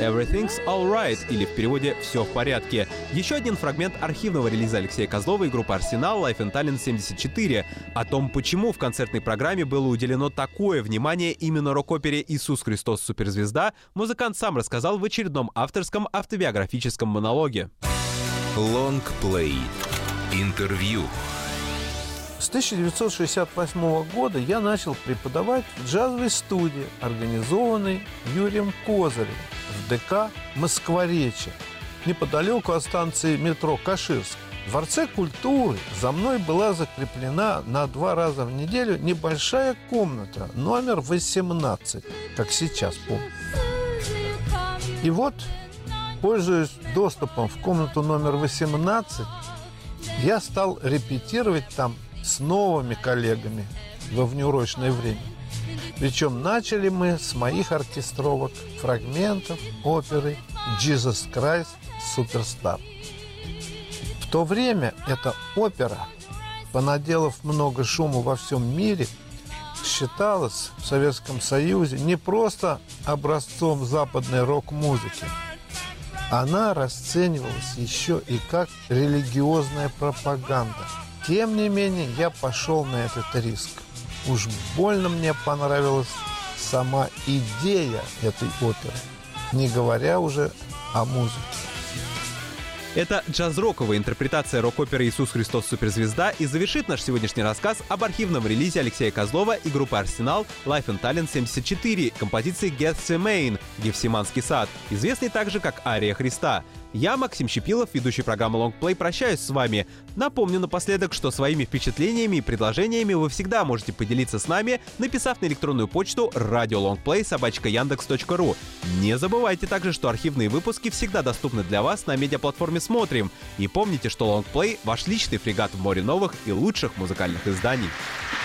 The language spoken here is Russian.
«Everything's Alright» или в переводе «Все в порядке». Еще один фрагмент архивного релиза Алексея Козлова и группы «Арсенал» Life and Talent 74. О том, почему в концертной программе было уделено такое внимание именно рок-опере «Иисус Христос Суперзвезда», музыкант сам рассказал в очередном авторском автобиографическом монологе. Лонгплей. Интервью. С 1968 года я начал преподавать в джазовой студии, организованной Юрием Козыревым в ДК «Москворечье», неподалеку от станции метро Каширск. В Дворце культуры за мной была закреплена на 2 раза в неделю небольшая комната, номер 18, как сейчас помню. И вот, пользуясь доступом в комнату номер 18, я стал репетировать там с новыми коллегами во внеурочное время. Причем начали мы с моих оркестровок, фрагментов оперы «Jesus Christ Superstar». В то время эта опера, понаделав много шума во всем мире, считалась в Советском Союзе не просто образцом западной рок-музыки. Она расценивалась еще и как религиозная пропаганда. Тем не менее, я пошел на этот риск. Уж больно мне понравилась сама идея этой оперы, не говоря уже о музыке. Это джаз-роковая интерпретация рок-оперы «Иисус Христос Суперзвезда» и завершит наш сегодняшний рассказ об архивном релизе Алексея Козлова и группы «Арсенал» Life and Talent 74 композиции «Гефсимейн» «Гефсиманский сад», известный также как «Ария Христа». Я, Максим Щепилов, ведущий программы «Лонгплей», прощаюсь с вами. Напомню напоследок, что своими впечатлениями и предложениями вы всегда можете поделиться с нами, написав на электронную почту radiolongplay@yandex.ru. Не забывайте также, что архивные выпуски всегда доступны для вас на медиаплатформе «Смотрим». И помните, что «Лонгплей» — ваш личный фрегат в море новых и лучших музыкальных изданий.